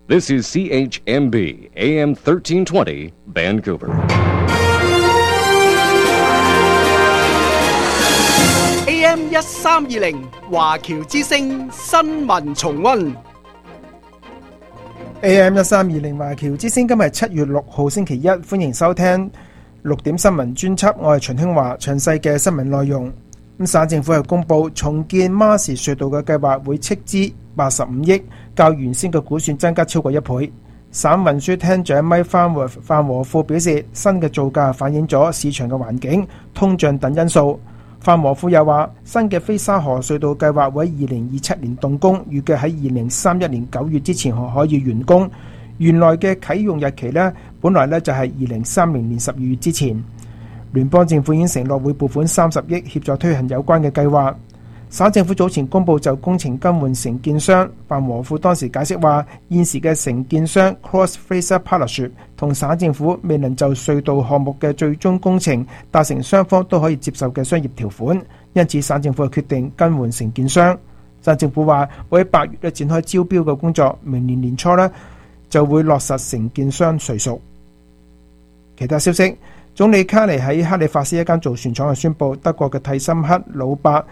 This is CHMB AM 1320 Vancouver. AM 1320華僑之聲新聞重溫。 AM 1320華僑之聲今日7月6號星期一，歡迎收聽6點新聞專輯，我係秦興華。詳細嘅新聞內容，省政府係公布重建馬士隧道嘅計劃會斥資85億，較原先嘅估算增加超過1倍。省運輸廳長米范和富表示，新嘅造價反映咗市場嘅環境、通脹等因素。范和富又話，新嘅飛沙河隧道計劃會喺2027年動工，預計喺2031年9月之前可以完工。原來嘅啟用日期呢，本來呢就係2030年12月之前。聯邦政府已經承諾會撥款30億協助推行有關嘅計劃。省政府早前公布就工程更換承建商，范和富當時解釋話，現時嘅承建商 Cross Fraser Partnership 同省政府未能就隧道項目嘅最終工程達成雙方都可以接受嘅商業條款，因此省政府決定更換承建商。省政府話會喺8月展開招標嘅工作，明年年初就會落實承建商誰屬。其他消息，總理卡尼喺哈利法斯一間造船廠宣布，德國嘅蒂森克魯伯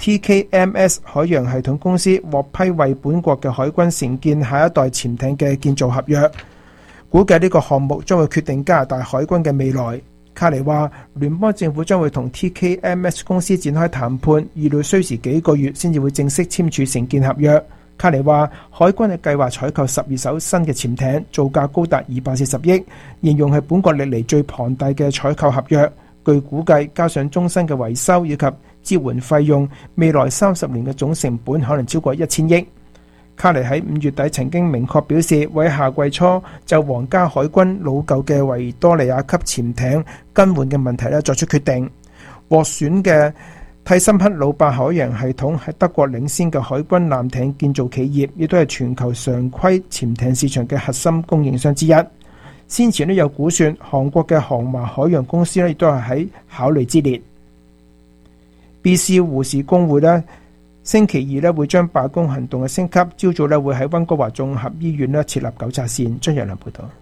TKMS 海洋系統公司獲批為本國嘅海軍承建下一代潛艇嘅建造合約，估計呢個項目將會決定加拿大海軍嘅未來。卡尼話，聯邦政府將會同 TKMS 公司展開談判，預料需時幾個月先至會正式簽署承建合約。卡尼話，海軍嘅計劃採購12艘新嘅潛艇，造價高達240億，形容係本國歷嚟最龐大嘅採購合約。據估計，加上終身嘅維修以及支援費用，未來30年嘅總成本可能超過1000億。卡尼喺5月底曾經明確表示，會喺夏季初就皇家海軍老舊嘅維多利亞級潛艇更換嘅問題作出決定。獲選嘅蒂森克魯伯海洋系統係德國領先嘅海軍艦艇建造企業，亦都係全球常規潛艇市場嘅核心供應商之一。先前有估算，韓國嘅航華海洋公司亦都係喺考慮之列。BC 護士工會星期二會將罷工行動嘅升級，朝早會喺溫哥華綜合醫院設立糾察線。張若良報道。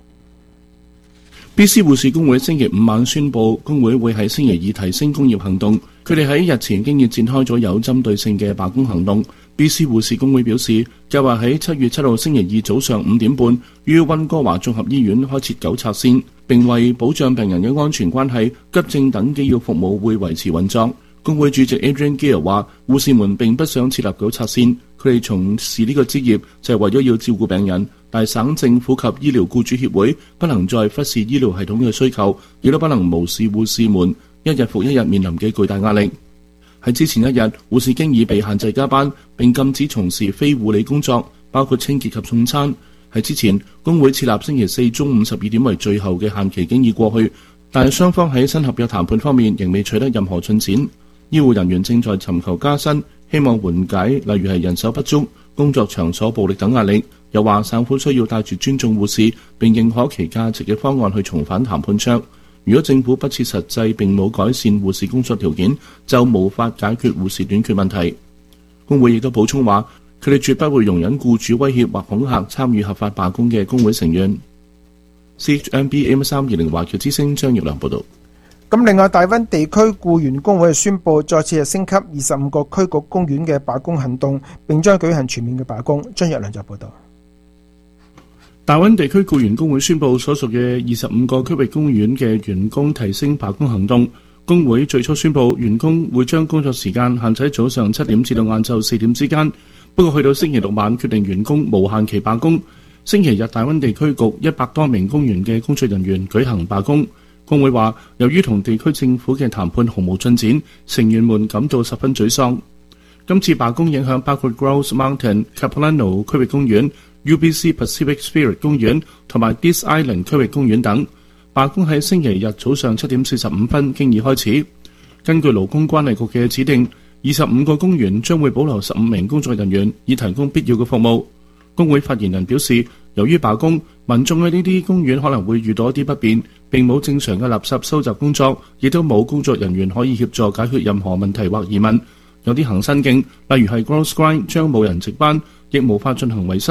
BC 護士工會星期5晚宣布，工會會喺星期二提升工業行動。佢哋喺日前已經展開咗有針對性嘅罷工行動。BC 護士工會表示，計劃喺7月7號星期二早上5點半於溫哥華綜合醫院開設糾察線，並為保障病人嘅安全關係，急症等機要服務會維持運作。工會主席 Adrian Gill 話，護士們並不想設立糾察線，佢哋從事呢個職業就係為咗要照顧病人，但省政府及醫療僱主協會不能再忽視醫療系統嘅需求，亦都不能無視護士們一日復一日面臨嘅巨大壓力。喺之前一日，護士經已被限制加班，並禁止從事非護理工作，包括清潔及送餐。喺之前，工會設立星期4中午12點為最後嘅限期經已過去，但係雙方喺新合約談判方面仍未取得任何進展。醫護人員正在尋求加薪，希望緩解例如係人手不足、工作場所暴力等壓力。又話省府需要帶住尊重護士並認可其價值嘅方案去重返談判桌。如果政府不切實際並冇改善護士工作條件，就無法解決護士短缺問題。工會亦都補充話，佢哋絕不會容忍僱主威脅或恐嚇參與合法罷工嘅工會成員。CHMB AM320華僑之聲張業良報導。 咁另外，大溫地區僱員工會宣布再次升級25個區局公園嘅罷工行動，並將舉行全面嘅罷工。張若良就報導。 大溫地區僱員工會宣布，所屬嘅25個區域公園嘅員工提升罷工行動。工會最初宣布，員工會將工作時間限制喺早上7點至到晏晝4點之間。不過去到星期6晚，決定員工無限期罷工。星期日，大溫地區局100多名公園嘅工作人員舉行罷工。工會話，由於同地區政府嘅談判毫無進展，成員們感到十分沮喪。今次罷工影響包括 Grouse Mountain、Capilano 區域公園、UBC Pacific Spirit 公園同埋 Dease Island 區域公園等。罷工喺星期日早上7點45分經已開始。根據勞工關係局嘅指定，25個公園將會保留15名工作人員，以提供必要嘅服務。工會發言人表示，由於罷工，民眾喺呢啲公園可能會遇到一啲不便，並冇正常嘅垃圾收集工作，亦都冇工作人員可以協助解決任何問題或疑問。有啲行新徑，例如係 Grouse Grind 將冇人值班，亦無法進行維修。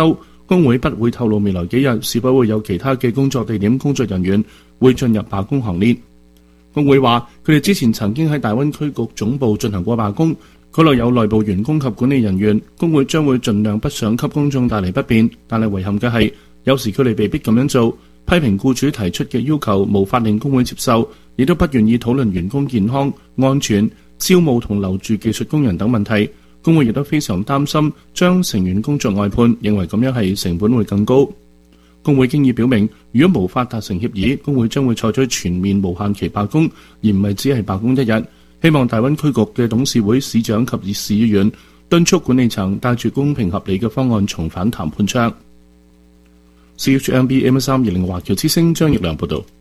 工會不會透露未來幾日是否會有其他嘅工作地點工作人員會進入罷工行列。工會話佢哋之前曾經喺大灣區局總部進行過罷工，佢內有內部員工及管理人員，工會將會盡量不想給公眾帶嚟不便，但係遺憾嘅係有時佢哋被逼咁樣做，批評僱主提出嘅要求無法令工會接受，亦都不願意討論員工健康、安全、招募同留住技術工人等問題。工會亦都非常擔心將成員工作外判，認為咁樣係成本會更高。工會經已表明，如果無法達成協議，工會將會採取全面無限期罷工，而唔係只係罷工一日。希望大灣區局嘅董事會、市長及市議員敦促管理層帶住公平合理嘅方案重返談判桌。CHMB AM320 華僑之聲張奕良報導。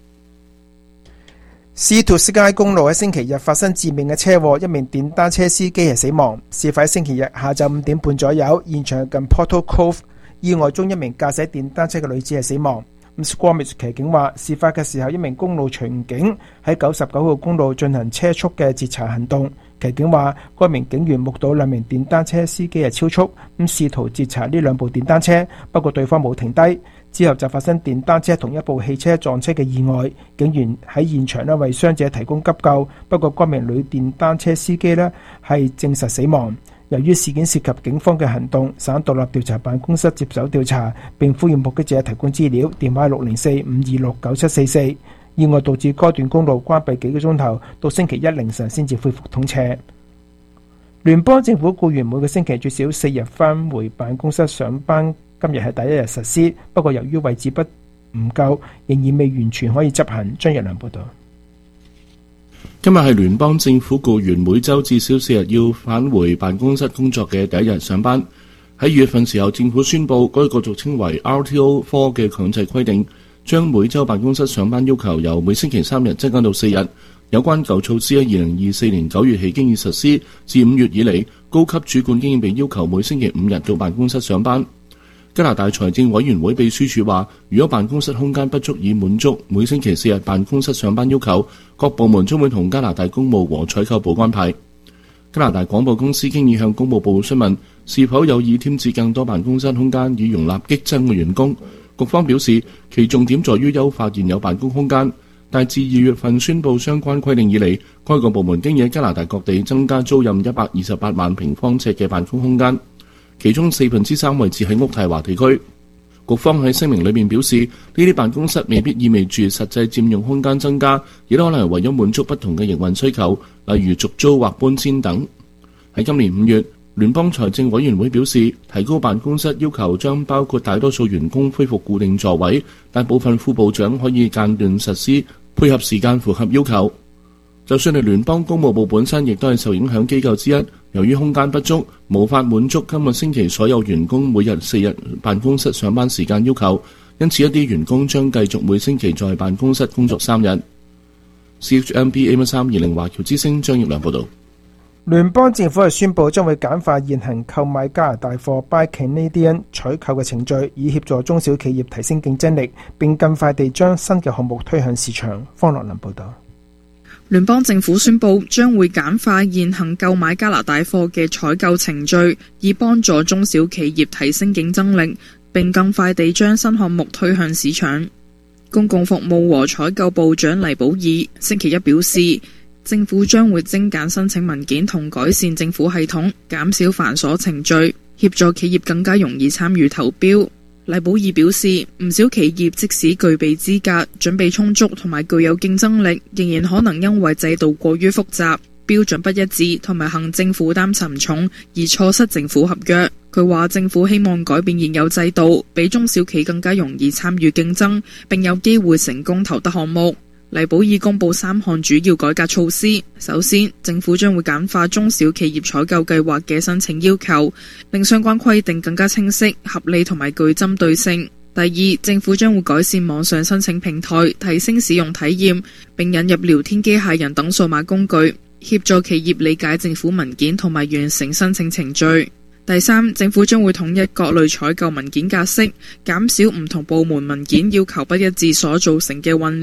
斯圖斯街公路喺星期日發生致命嘅車禍，一名電單車司機係死亡。事發喺星期日下晝5點半左右，現場近 Portal Cove。意外中一名駕駛電單車嘅女子係死亡。Squamish 騎警話，事發嘅時候，一名公路巡警喺99號公路進行車速嘅截查行動。騎警話，該名警員目睹兩名電單車司機係超速，試圖截查呢兩部電單車，不過對方冇停低。之後就發生電單車同一部汽車撞車嘅意外，警員喺現場為傷者提供急救，不過該名女電單車司機係證實死亡。由於事件涉及警方嘅行動，省獨立調查辦公室接手調查，並呼籲目擊者提供資料，電話604-526-9744。意外導致該段公路關閉幾個鐘頭，到星期一凌晨先至恢復通車。聯邦政府僱員每個星期最少4日返回辦公室上班，今日係第一日實施，不過由於位置唔夠，仍然未完全可以執行。張日良報導。 今日係聯邦政府僱員每週至少4日要返回辦公室工作嘅第一日上班。喺2月份時候，政府宣布該個俗稱為 RTO4 嘅強制規定，將每週辦公室上班要求由每星期3日增加到4日。有關舊措施喺2024年9月起經已實施，至5月以嚟，高級主管經已被要求每星期5日到辦公室上班。加拿大財政委員會秘書處話，如果辦公室空間不足以滿足每星期4日辦公室上班要求，各部門將會同加拿大公務和採購部安排。加拿大廣播公司經已向公務部詢問，是否有意添置更多辦公室空間以容納激增嘅員工。局方表示，其重點在於優化現有辦公空間，但自2月份宣布相關規定以嚟，該個部門經已喺加拿大各地增加租賃128萬平方尺嘅辦公空間，其中3/4位置喺渥太華地區。局方喺聲明裏面表示，呢啲辦公室未必意味住實際佔用空間增加，亦都可能係為咗滿足不同嘅營運需求，例如續租或搬遷等。喺今年5月，聯邦財政委員會表示，提高辦公室要求將包括大多數員工恢復固定座位，但部分副部長可以間斷實施，配合時間符合要求。就算係聯邦公務部本身亦都係受影響機構之一，由於空間不足，無法滿足今個星期所有員工每日4日辦公室上班時間要求，因此一啲員工將繼續每星期在辦公室工作3日。CHMB AM320 華僑之聲張奕良報導。 聯邦政府係宣布將會簡化現行購買加拿大貨 Buy Canadian 採購嘅程序，以協助中小企業提升競爭力，並更快地將新嘅項目推向市場。方樂林報導。 聯邦政府宣布將會簡化現行購買加拿大貨嘅採購程序，以幫助中小企業提升競爭力，並更快地將新項目推向市場。公共服務和採購部長黎寶爾星期一表示，政府將會精簡申請文件同改善政府系統，減少繁瑣程序，協助企業更加容易參與投標。黎寶爾表示，唔少企業即使具備資格、準備充足同埋具有競爭力，仍然可能因為制度過於複雜、標準不一致同埋行政負擔沉重而錯失政府合約。佢話政府希望改變現有制度，俾中小企更加容易參與競爭，並有機會成功投得項目。黎寶爾公布3項主要改革措施。首先，政府將會簡化中小企業採購計劃嘅申請要求，令相關規定更加清晰、合理同埋具針對性。第二，政府將會改善網上申請平台，提升使用體驗，並引入聊天機械人等數碼工具，協助企業理解政府文件同埋完成申請程序。第三，政府將會統一各類採購文件格式，減少唔同部門文件要求不一致所造成嘅混亂。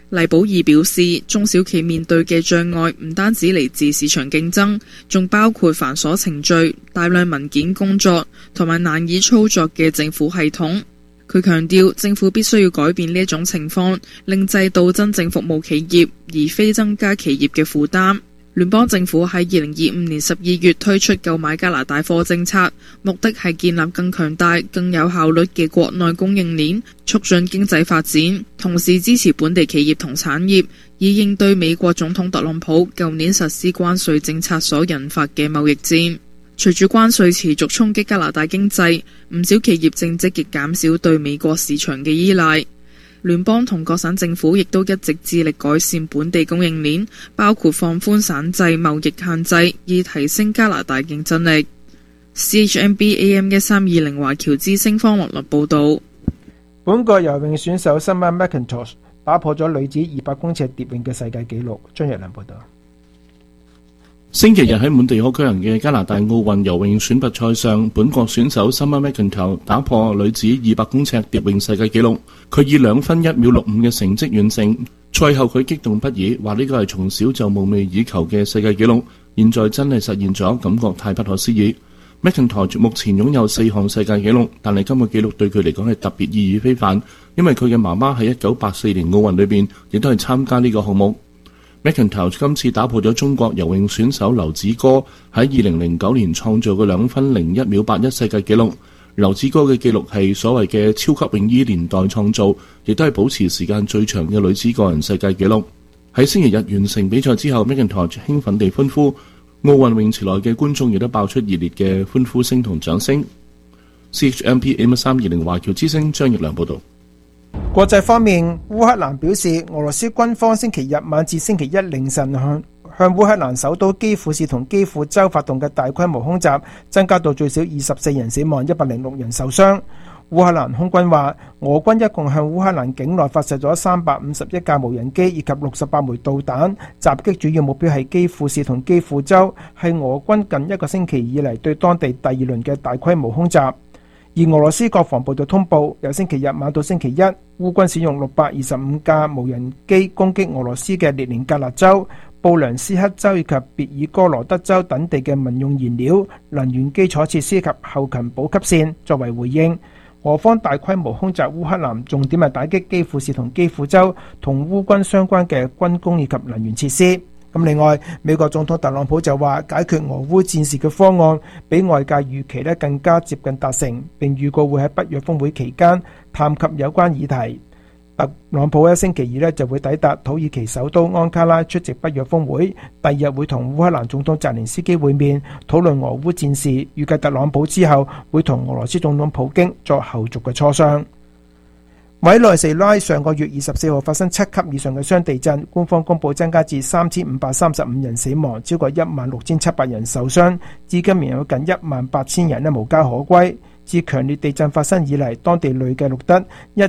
黎寶儀表示，中小企面對嘅障礙唔單止嚟自市場競爭，仲包括繁瑣程序、大量文件工作同埋難以操作嘅政府系統。佢強調，政府必須要改變呢一種情況，令制度真正服務企業，而非增加企業嘅負擔。聯邦政府喺2025年12月推出購買加拿大貨政策，目的係建立更強大、更有效率嘅國內供應鏈，促進經濟發展，同時支持本地企業同產業，以應對美國總統特朗普舊年實施關稅政策所引發嘅貿易戰。隨住關稅持續衝擊加拿大經濟，唔少企業正積極減少對美國市場嘅依賴。聯邦同各省政府亦都一直致力改善本地供應鏈，包括放寬省制貿易限制，以提升加拿大競爭力。CHMB AM 1320華僑之聲方樂樂報導。 本國游泳選手Summer McIntosh打破咗女子200公尺蝶泳嘅世界紀錄。張若良報導。 星期日喺滿地可舉行嘅加拿大奧運游泳選拔賽上，本國選手 Summer McIntosh 打破女子200公尺蝶泳世界紀錄，佢以2分1秒65嘅成績完成。賽後佢激動不已，話呢個係從小就夢寐以求嘅世界紀錄，現在真係實現咗，感覺太不可思議。McIntosh 目前擁有4項世界紀錄，但係今個紀錄對佢嚟講係特別意義非凡，因為佢嘅媽媽喺1984年奧運裏邊亦都係參加呢個項目。McIntosh 今次打破咗中國游泳選手劉子歌喺2009年創造嘅2分01秒81世界紀錄。劉子歌嘅紀錄係所謂嘅超級泳衣年代創造，亦都係保持時間最長嘅女子個人世界紀錄。喺星期日完成比賽之後，McIntosh 興奮地歡呼，奧運泳池內嘅觀眾亦都爆出熱烈嘅歡呼聲同掌聲。CHMP AM1320華僑之聲張奕良報導。 國際方面，烏克蘭表示，俄羅斯軍方星期日晚至星期一凌晨向烏克蘭首都基輔市同基輔州發動嘅大規模空襲，增加到最少24人死亡，106人受傷。烏克蘭空軍話，俄軍一共向烏克蘭境內發射咗351架無人機以及68枚導彈，襲擊主要目標係基輔市同基輔州，係俄軍近一個星期以嚟對當地第2輪嘅大規模空襲。而俄羅斯國防部就通報，由星期日晚到星期一，烏軍使用625架無人機攻擊俄羅斯嘅列寧格勒州、布良斯克州以及別爾哥羅德州等地嘅民用燃料、能源基礎設施及後勤補給線。作為回應，俄方大規模空襲烏克蘭，重點係打擊基輔市同基輔州同烏軍相關嘅軍工以及能源設施。另外，美國總統特朗普就話，解決俄烏戰事嘅方案比外界預期更加接近達成，並預告會喺北約峰會期間談及有關議題。特朗普喺星期二就會抵達土耳其首都安卡拉出席北約峰會，第2日會同烏克蘭總統澤連斯基會面，討論俄烏戰事。預計特朗普之後會同俄羅斯總統普京作後續嘅磋商。委內瑞拉上個月24號發生7級以上嘅雙地震，官方公佈增加至3535人死亡，超過16700人受傷，至今仍有近18000人無家可歸。自強烈地震發生以嚟，當地累計錄得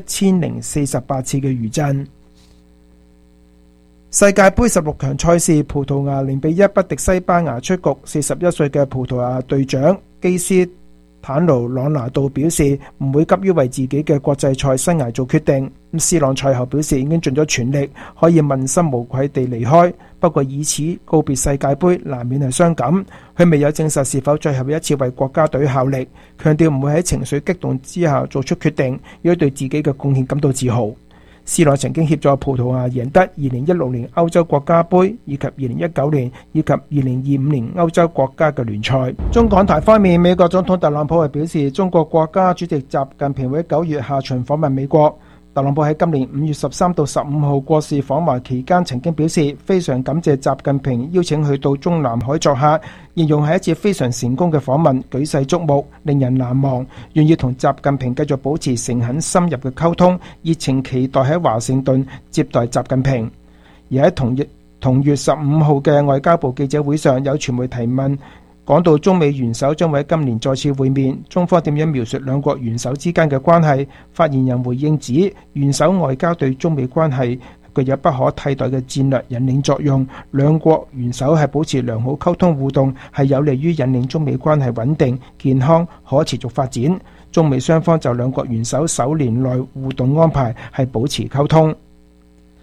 1048次嘅餘震。世界盃16強賽事，葡萄牙0-1不敵西班牙出局。41歲嘅葡萄牙隊長基斯坦奴·朗拿度表示唔會急於為自己嘅國際賽生涯做決定。斯朗賽後表示已經盡咗全力，可以問心無愧地離開，不過以此告別世界盃難免係傷感。佢未有證實是否最後一次為國家隊效力，強調唔會喺情緒激動之下做出決定，亦都對自己嘅貢獻感到自豪。斯朗曾經協助葡萄牙贏得2016年歐洲國家盃，以及2019年以及2025年歐洲國家嘅聯賽。中港台方面，美國總統特朗普係表示，中國國家主席習近平會9月下旬訪問美國。特朗普喺今年5月13到15號國事訪華期間曾經表示，非常感謝習近平邀請佢到中南海作客，形容係一次非常成功嘅訪問，舉世矚目，令人難忘，願意同習近平繼續保持誠懇深入嘅溝通，熱情期待喺華盛頓接待習近平。而喺同月15號嘅外交部記者會上，有傳媒提問，講到中美元首將會喺今年再次會面，中方點樣描述兩國元首之間嘅關係？發言人回應指，元首外交對中美關係具有不可替代嘅戰略引領作用，兩國元首係保持良好溝通互動，係有利於引領中美關係穩定、健康、可持續發展。中美雙方就兩國元首首年內互動安排係保持溝通。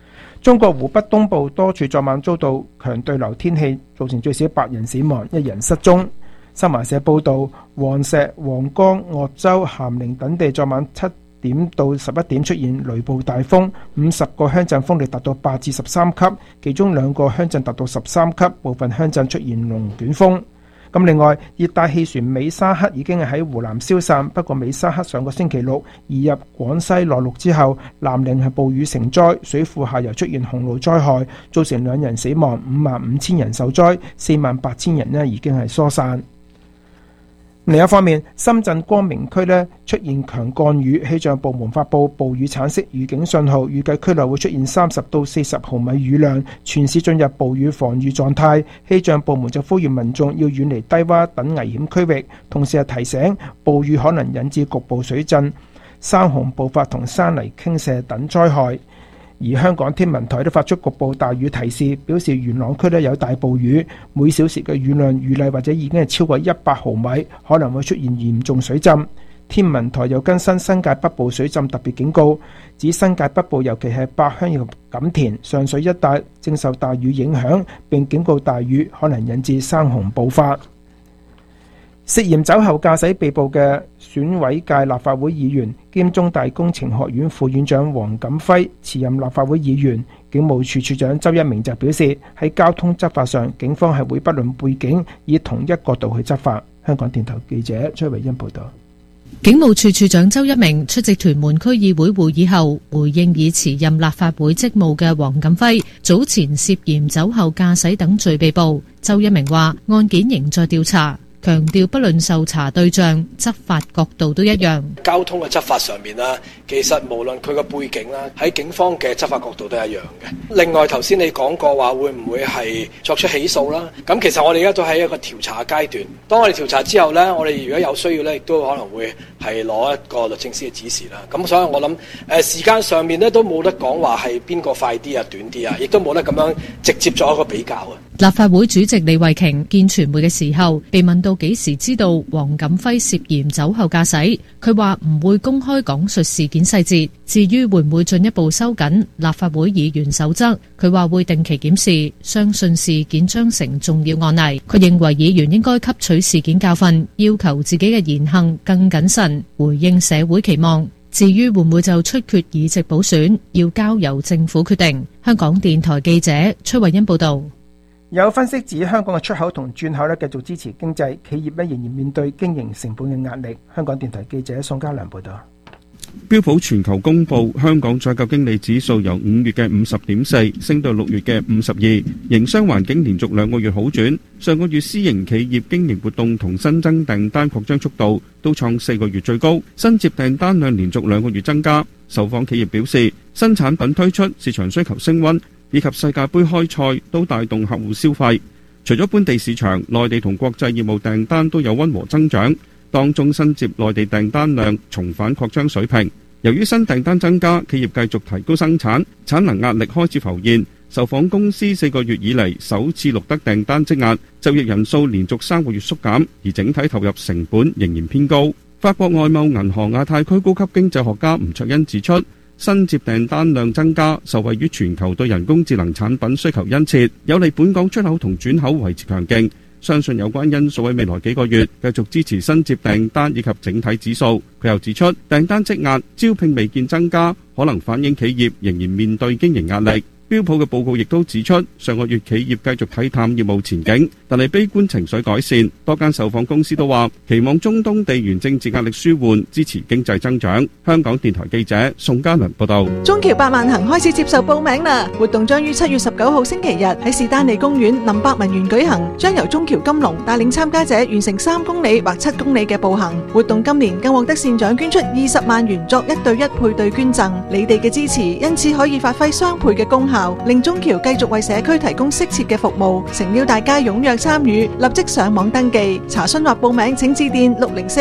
中國湖北東部多處昨晚遭到強對流天氣，造成最少8人死亡，1人失蹤。新華社報道，黃石、黃岡、鄂州、咸寧等地昨晚7點到11點出現雷暴大風，50個鄉鎮風力達到8至13級，其中2個鄉鎮達到13級，部分鄉鎮出現龍捲風。咁另外，熱帶氣旋美沙克已經係喺湖南消散，不過美沙克上個星期六移入廣西內陸之後，南寧係暴雨成災，水庫下游出現洪澇災害，造成2人死亡，55,000人受災，48,000人呢已經係疏散。另一方面，深圳光明區出現強降雨，氣象部門發布暴雨橙色預警信號，預計區內會出現30到40毫米雨量，全市進入暴雨防禦狀態。氣象部門就呼籲民眾要遠離低洼等危險區域，同時係提醒暴雨可能引致局部水浸、山洪暴發同山泥傾瀉等災害。而香港天文台都發出局部大雨提示，表示元朗區有大暴雨，每小時嘅雨量預計或者已經係超過100毫米，可能會出現嚴重水浸。天文台又更新新界北部水浸特別警告，指新界北部尤其係八鄉及錦田、上水一帶正受大雨影響，並警告大雨可能引致山洪暴發。涉嫌酒後駕駛被捕嘅選委界立法會議員兼中大工程學院副院長黃錦輝辭任立法會議員。警務處處長周一鳴就表示，喺交通執法上，警方係會不論背景，以同一角度去執法。香港電台記者崔慧欣報道。 警務處處長周一鳴出席屯門區議會會議後，回應已辭任立法會職務嘅黃錦輝早前涉嫌酒後駕駛等罪被捕。周一鳴話，案件仍在調查，強調不論受查對象、執法角度都一樣。 交通嘅執法上面啦，其實無論佢個背景啦，喺警方嘅執法角度都一樣嘅。另外頭先你講過話會唔會係作出起訴啦？咁其實我哋而家都喺一個調查階段。當我哋調查之後呢，我哋如果有需要呢，亦都可能會係攞一個律政司嘅指示啦。咁所以我諗時間上面呢都冇得講話係邊個快啲啊、短啲啊，亦都冇得咁樣直接作一個比較啊。 立法會主席李慧瓊見傳媒嘅時候，被問到幾時知道黃錦輝涉嫌酒後駕駛，佢話唔會公開講述事件細節。至於會唔會進一步收緊立法會議員守則，佢話會定期檢視，相信事件將成重要案例。佢認為議員應該吸取事件教訓，要求自己嘅言行更謹慎，回應社會期望。至於會唔會就出缺議席補選，要交由政府決定。香港電台記者崔慧欣報道。 有分析指，香港嘅出口同轉口繼續支持經濟，企業仍然面對經營成本嘅壓力。香港電台記者宋家良報道。 標普全球公布香港採購經理指數由5月嘅 50.4 升到6月嘅 52， 營商環境連續2個月好轉。上個月私營企業經營活動同新增訂單擴張速度都創4個月最高，新接訂單量連續2個月增加。受訪企業表示，新產品推出、市場需求升溫以及世界盃開賽都帶動客戶消費。除咗本地市場，內地同國際業務訂單都有溫和增長，當中新接內地訂單量重返擴張水平。由於新訂單增加，企業繼續提高生產，產能壓力開始浮現。受訪公司4個月以嚟首次錄得訂單積壓，就業人數連續3個月縮減，而整體投入成本仍然偏高。法國外貿銀行亞太區高級經濟學家吳卓恩指出，新接訂單量增加，受惠於全球對人工智能產品需求殷切，有利本港出口同轉口維持強勁。相信有關因素喺未來幾個月繼續支持新接訂單以及整體指數。佢又指出，訂單積壓、招聘未見增加，可能反映企業仍然面對經營壓力。標普嘅報告亦都指出，上個月企業繼續睇淡業務前景，但係悲觀情緒改善。多間受訪公司都話期望中東地緣政治壓力舒緩，支持經濟增長。香港電台記者宋嘉倫報道。 中橋百萬行開始接受報名啦！活動將於7月19號星期日喺士丹利公園林百文園舉行，將由中橋金龍帶領參加者完成3公里或7公里嘅步行。活動今年更獲得善長捐出20萬元作1對1配對捐贈，你哋嘅支持因此可以發揮雙倍嘅功效，令中橋繼續為社區提供適切嘅服務。誠邀大家踴躍參與，立即上網登記查詢或報名，請致電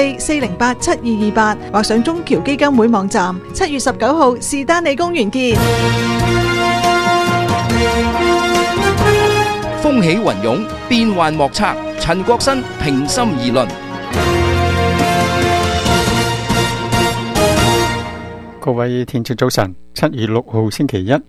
604-408-7228或上中橋基金會網站。7月19號士丹利公園見。 風起雲湧，變幻莫測。陳國新平心而論。 各位聽眾早晨，7月6號星期一，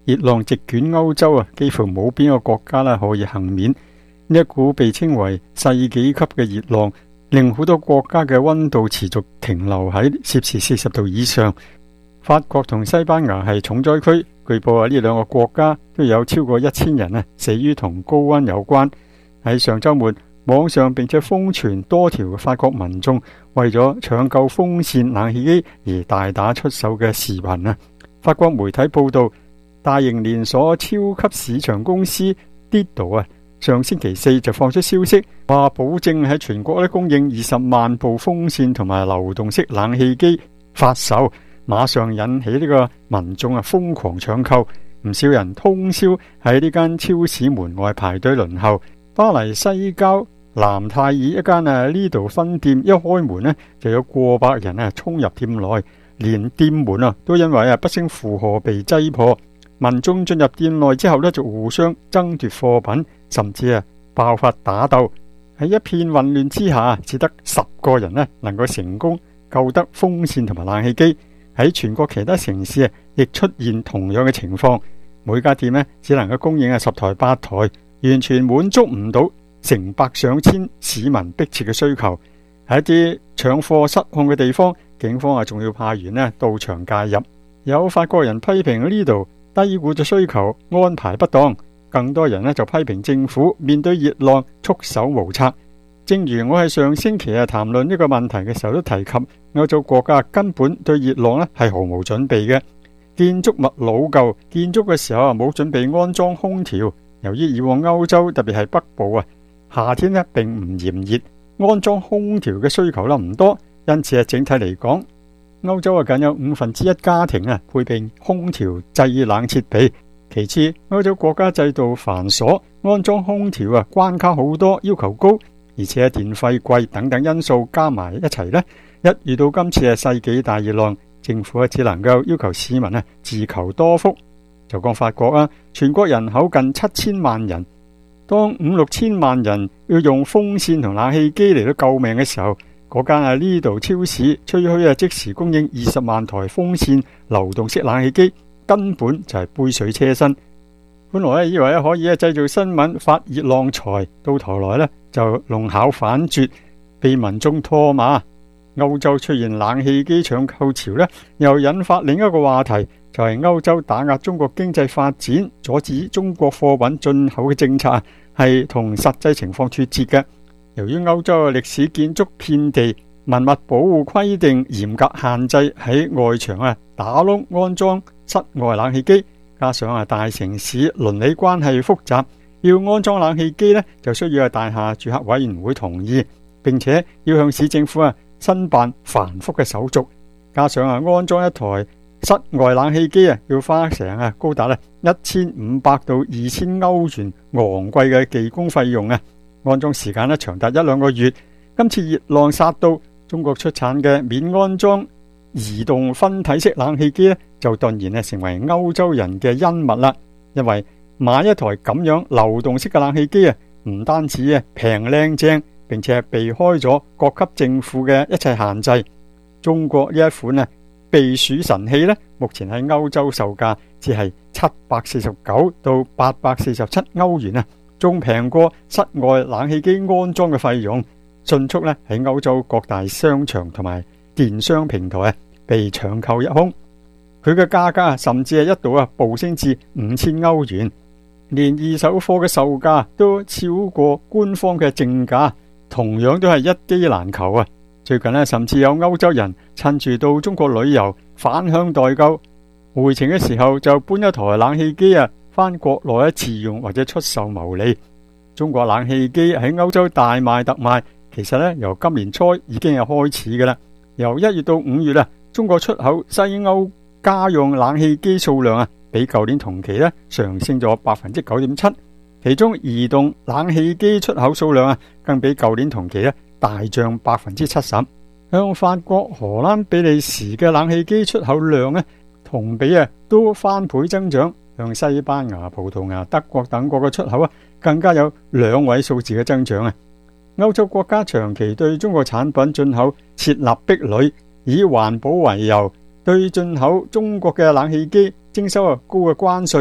熱浪席捲歐洲啊，幾乎冇邊個國家可以幸免。呢一股被稱為世紀級嘅熱浪，令好多國家嘅溫度持續停留喺攝氏40度以上。法國同西班牙係重災區，據報呢兩個國家都有超過1000人死於同高溫有關。喺上週末，網上並且瘋傳多條法國民眾為咗搶救風扇冷氣機而大打出手嘅視頻。法國媒體報道，大型連鎖超級市場公司 Lidl 上星期4就放出消息，話保證喺全國供應20萬部風扇同埋流動式冷氣機發售，馬上引起呢個民眾瘋狂搶購，唔少人通宵喺呢間超市門外排隊輪候。巴黎西郊南泰爾一間Lidl分店一開門就有過百人衝入店內，連店門都因為不勝負荷被擠破。民眾進入店內之後就互相爭奪貨品，甚至爆發打鬥。喺一片混亂之下，只得10個人能夠成功救得風扇同埋冷氣機。喺全國其他城市亦出現同樣嘅情況，每家店只能夠供應10台8台，完全滿足唔到成百上千市民迫切嘅需求。喺一啲搶貨失控嘅地方，警方仲要派員到場介入。有法國人批評呢度低估咗需求，安排不當，更多人就批評政府面對熱浪束手無策。正如我喺上星期談論呢個問題嘅時候都提及，歐洲國家根本對熱浪係毫無準備嘅。建築物老舊，建築嘅時候冇準備安裝空調。由於以往歐洲特別係北部夏天並唔炎熱，安裝空調嘅需求唔多，因此整體嚟講，歐洲僅有1/5家庭配備空調製冷設備。其次，歐洲國家制度繁瑣，安裝空調關卡好多，要求高，而且電費貴等等因素加埋一齊一遇到今次世紀大熱浪，政府只能夠要求市民自求多福。就講法國全國人口近7000萬人，當5-6千萬人要用風扇同冷氣機嚟到救命嘅時候，嗰間Lidl超市吹噓即時供應20萬台風扇、流動式冷氣機，根本就係杯水車薪。本來以為可以製造新聞發熱浪財，到頭來就弄巧反拙，被民眾唾罵。歐洲出現冷氣機搶購潮又引發另一個話題，就係歐洲打壓中國經濟發展、阻止中國貨品進口嘅政策係同實際情況脫節嘅。由於歐洲嘅歷史建築遍地，文物保護規定嚴格限制喺外牆打窿安裝室外冷氣機，加上大城市鄰里關係複雜，要安裝冷氣機就需要大廈住客委員會同意，並且要向市政府申辦繁複嘅手續，加上安裝一台室外冷氣機要花成高達1500到2000歐元昂貴嘅技工費用安裝時間長達1-2個月。今次熱浪殺到，中國出產嘅免安裝移動分體式冷氣機就頓然成為歐洲人嘅恩物啦。因為買一台咁樣流動式嘅冷氣機唔單止平靚正，並且避開咗各級政府嘅一切限制。中國呢一款避暑神器目前喺歐洲售價只係749到847歐元仲平過室外冷氣機安裝嘅費用，迅速喺歐洲各大商場同埋電商平台被搶購一空。佢嘅價格甚至一度暴升至5000歐元，連二手貨嘅售價都超過官方嘅正價，同樣都係一機難求。最近甚至有歐洲人趁住到中國旅遊返鄉代購，回程嘅時候就搬一台冷氣機返國內自用或者出售牟利。中國冷氣機喺歐洲大賣特賣，其實由今年初已經係開始嘅啦。由1月到5月中國出口西歐家用冷氣機數量比舊年同期上升咗 9.7%， 其中移動冷氣機出口數量更比舊年同期大漲 70%。向法國、荷蘭、比利時嘅冷氣機出口量同比都翻倍增長，向西班牙、葡萄牙、德國等國嘅出口更加有2位數字嘅增長。歐洲國家長期對中國產品進口設立壁壘，以環保為由，對進口中國嘅冷氣機徵收高嘅關稅，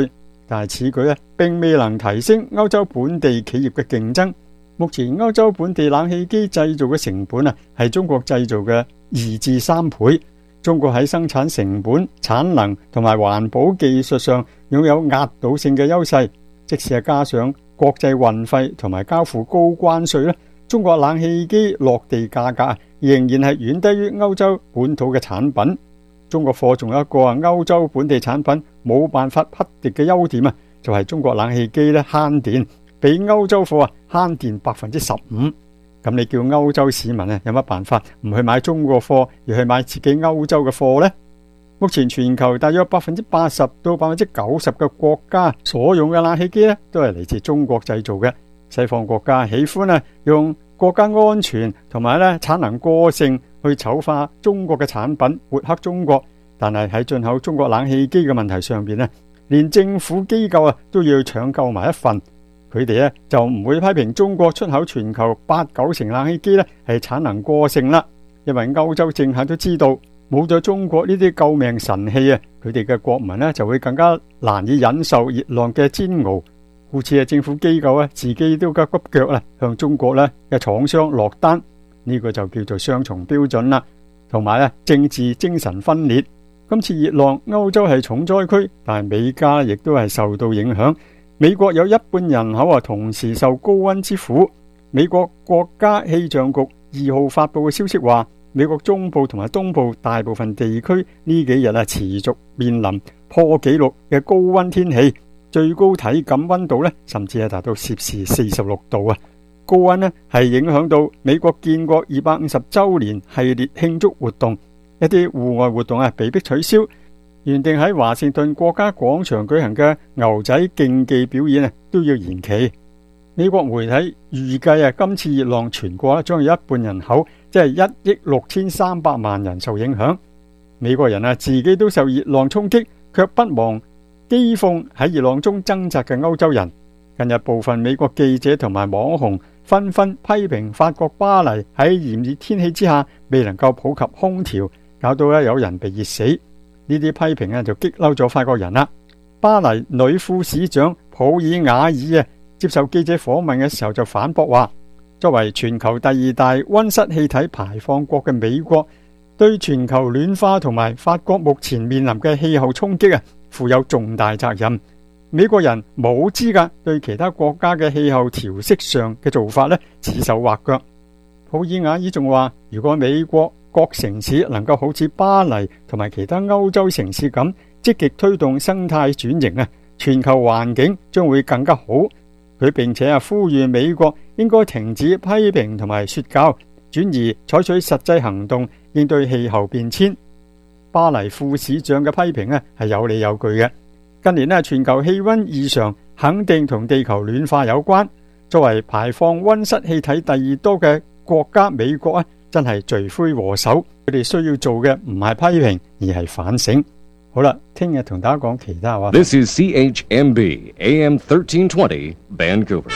但係此舉並未能提升歐洲本地企業嘅競爭。目前歐洲本地冷氣機製造嘅成本係中國製造嘅2至3倍。中國喺生產成本、產能同埋環保技術上擁有壓倒性嘅優勢，即使係加上國際運費同埋交付高關稅，中國冷氣機落地價格仍然係遠低於歐洲本土嘅產品。中國貨仲有一個歐洲本地產品冇辦法匹敵嘅優點，就係中國冷氣機慳電，比歐洲貨慳電15%。咁你叫歐洲市民有乜辦法唔去買中國貨，而去買自己歐洲嘅貨呢？目前全球大約80%到90%嘅國家所用嘅冷氣機都係嚟自中國製造嘅。西方國家喜歡用國家安全同埋產能過剩去醜化中國嘅產品，抹黑中國。但係喺進口中國冷氣機嘅問題上邊，連政府機構都要搶購埋一份。佢哋就唔會批評中國出口全球8-9成冷氣機係產能過剩啦，因為歐洲政客都知道冇咗中國呢啲救命神器，佢哋嘅國民就會更加難以忍受熱浪嘅煎熬。故此政府機構自己都急腳向中國嘅廠商落單，呢個就叫做雙重標準啦，同埋政治精神分裂。今次熱浪歐洲係重災區，但係美加亦都係受到影響。美國有一半人口同時受高溫之苦。美國國家氣象局2號發佈嘅消息話，美國中部同埋東部大部分地區呢幾日持續面臨破紀錄嘅高溫天氣，最高體感溫度甚至係達到攝氏46度。高溫係影響到美國建國250週年系列慶祝活動，一啲戶外活動被迫取消。原定喺華盛頓國家廣場舉行嘅牛仔競技表演都要延期。美國媒體預計今次熱浪全國將有一半人口，即係1億6300萬人受影響。美國人自己都受熱浪衝擊，卻不忘譏諷喺熱浪中掙扎嘅歐洲人。近日部分美國記者同埋網紅紛紛批評法國巴黎喺炎熱天氣之下未能夠普及空調，搞到有人被熱死。呢啲批評就激嬲咗法國人啦。巴黎女副市長普爾瓦爾接受記者訪問嘅時候就反駁話，作為全球第2大溫室氣體排放國嘅美國，對全球暖化同埋法國目前面臨嘅氣候衝擊負有重大責任。美國人冇資格對其他國家嘅氣候調適上嘅做法指手畫腳。普爾瓦爾仲話，如果美國各城市能夠好似巴黎同埋其他歐洲城市咁積極推動生態轉型，全球環境將會更加好。佢並且呼籲美國應該停止批評同埋說教，轉而採取實際行動應對氣候變遷。巴黎副市長嘅批評係有理有據嘅。近年全球氣溫異常肯定同地球暖化有關。作為排放溫室氣體第2多嘅國家，美國真係罪魁禍首。佢哋需要做嘅唔係批評，而係反省。好啦，聽日同大家講其他話。 This is CHMB AM 1320 Vancouver。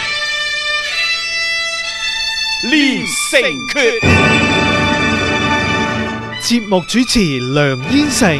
連城訣，節目主持梁燕成。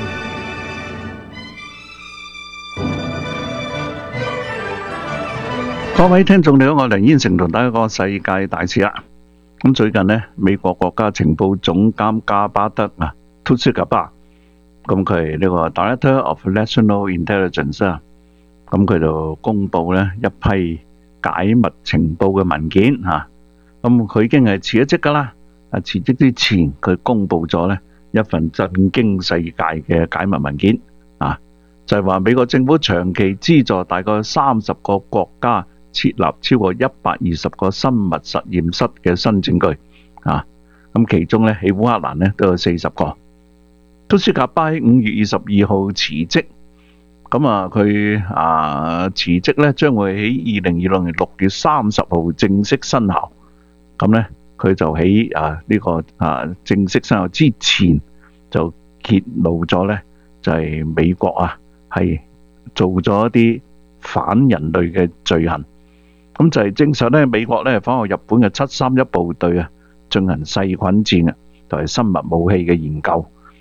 各位聽眾你好，我梁燕成同大家講世界大事啦。咁最近呢，美國國家情報總監加巴德圖斯卡巴，咁佢係呢個 Director of National Intelligence 啊，咁佢就公布呢一批解密情報嘅文件吓，咁佢已經係辭咗職噶啦。辭職之前佢公布咗呢一份震驚世界嘅解密文件啊，就係話美國政府長期資助大概30個國家設立超過120個生物實驗室嘅新證據啊，咁其中咧喺烏克蘭咧都有40個。圖斯卡巴喺5月22號辭職，咁佢辭職咧將會喺2026年6月30號正式生效。咁咧佢就喺呢個正式生效之前就揭露咗咧，就係美國係做咗一啲反人類嘅罪行。咁就係證實咧，美國咧仿效日本嘅731部隊進行細菌戰同埋生物武器嘅研究，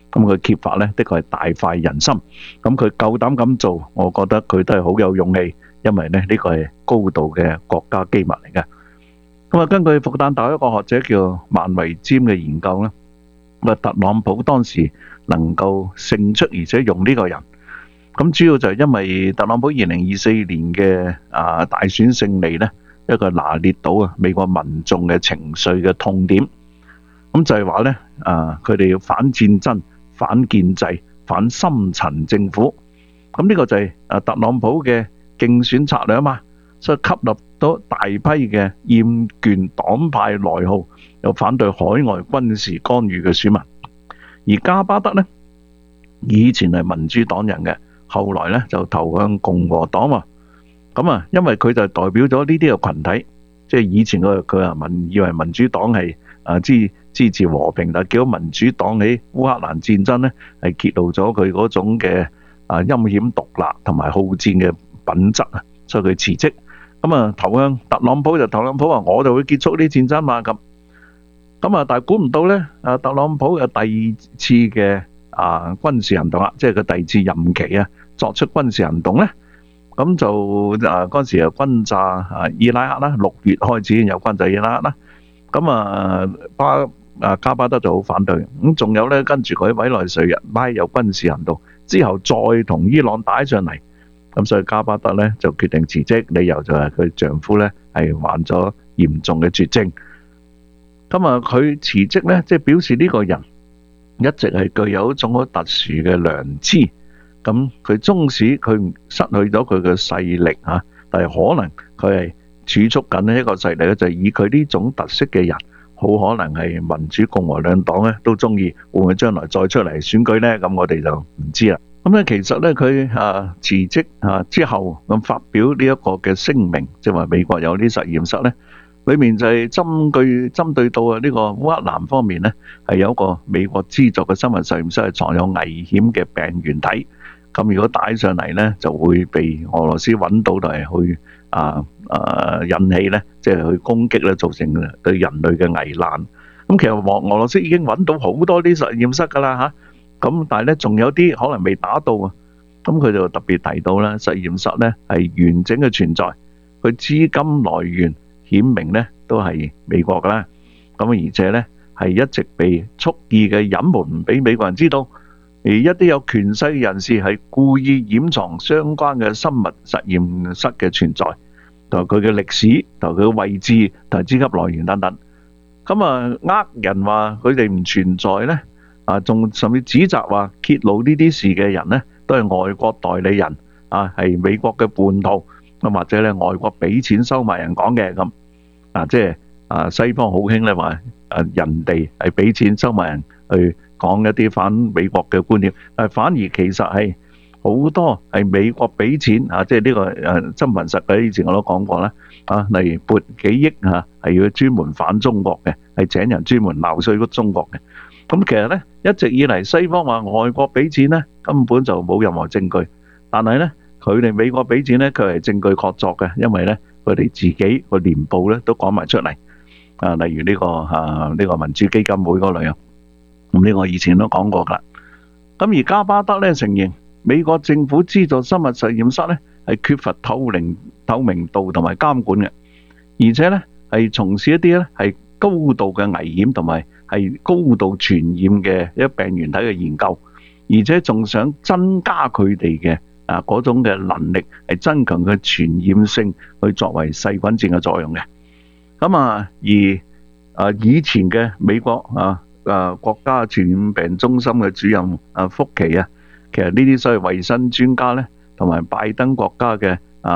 咁佢揭發呢，的確係大快人心。咁佢夠膽咁做，我覺得佢都係好有勇氣，因為呢個係高度嘅國家機密嚟嘅。咁啊，根據復旦大學一個學者叫萬維尖嘅研究呢，特朗普當時能夠勝出而且用呢個人，咁主要就係因為特朗普2024年嘅大選勝利呢，一個拿捏到美國民眾嘅情緒嘅痛點，咁就係話呢，佢哋要反戰爭、反建制、反深層政府，咁呢個就係特朗普嘅競選策略啊嘛，所以吸納到大批嘅厭倦黨派內耗又反對海外軍事干預嘅選民。而加巴德呢，以前係民主黨人嘅，後來呢就投向共和黨喎。咁啊，因為佢就代表咗呢啲嘅群體，即係以前佢以為民主黨係支持和平，但係叫民主黨喺烏克蘭戰爭呢係揭露咗佢嗰種嘅陰險獨立同埋好戰嘅品質啊，所以佢辭職。咁啊，投向特朗普，特朗普話我就會結束呢戰爭嘛咁。咁啊，但係估唔到呢，特朗普有第二次嘅軍事行動啦，即係佢第二次任期啊，作出軍事行動呢。咁就嗰陣時又轟炸伊拉克啦，6月開始有轟炸伊拉克啦。咁加巴德就好反對。咁仲有呢，跟住佢委內瑞拉有軍事行動之後，再同伊朗打上嚟。咁所以加巴德呢就決定辭職，理由就係佢丈夫呢係患咗嚴重嘅絕症。咁佢辭職呢，即係表示呢個人一直係具有一種好特殊嘅良知。咁佢縱使佢失去咗佢嘅勢力嚇，但係可能佢係儲蓄緊一個勢力咧，就係以佢呢種特色嘅人，好可能係民主共和兩黨咧都中意，會唔會將來再出嚟選舉呢？咁我哋就唔知啦。咁咧其實咧佢辭職之後咁發表呢一個嘅聲明，即係話美國有啲實驗室咧，裏面就係針對到呢個烏克蘭方面咧，係有一個美國資助嘅生物實驗室係藏有危險嘅病原體。咁如果帶上嚟咧，就會被俄羅斯揾到嚟去引起咧，即係去攻擊咧，造成對人類嘅危難。咁其實俄羅斯已經揾到好多啲實驗室㗎啦嚇。咁但係咧，仲有啲可能未打到啊。咁佢就特別提到咧，實驗室咧係完整嘅存在，佢資金來源顯明咧都係美國㗎啦。咁而且咧係一直被蓄意嘅隱瞞，唔俾美國人知道。而一啲有權勢嘅人士係故意掩藏相關嘅生物實驗室嘅存在，同埋佢嘅歷史、同埋佢嘅位置、同埋資金來源等等。咁人話佢哋唔存在呢，仲甚至指責話揭露呢啲事嘅人呢，都係外國代理人係美國嘅叛徒，或者咧外國俾錢收買人講嘅咁。即係西方好興咧話人哋係俾錢收買人去講一啲反美國嘅觀點，但係反而其實係好多係美國俾錢即係呢個真憑實據。以前我都講過啦，例如撥幾億係要專門反中國嘅，係請人專門鬧衰中國嘅。咁其實咧一直以嚟西方話外國俾錢咧根本就冇任何證據，但係咧佢哋美國俾錢咧佢係證據確鑿嘅，因為咧佢哋自己個年報咧都講埋出嚟。例如呢個民主基金會嗰類啊。咁呢個以前都講過㗎。咁而加巴德咧承認美國政府資助生物實驗室咧係缺乏透明度同埋監管嘅，而且咧係從事一啲咧係高度嘅危險同埋係高度傳染嘅一病原體嘅研究，而且仲想增加佢哋嘅嗰種嘅能力，係增強佢傳染性，去作為細菌戰嘅作用嘅。咁而以前嘅美國國家傳染病中心嘅主任福奇其實呢啲所謂衛生專家咧，同埋拜登國家嘅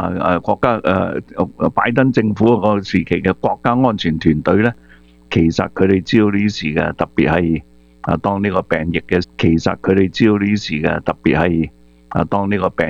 拜登政府嗰個時期嘅國家安全團隊咧，其實佢哋知道呢啲事嘅，特別係當呢個病疫嘅，其實佢哋知道呢啲事嘅，特別係當呢個病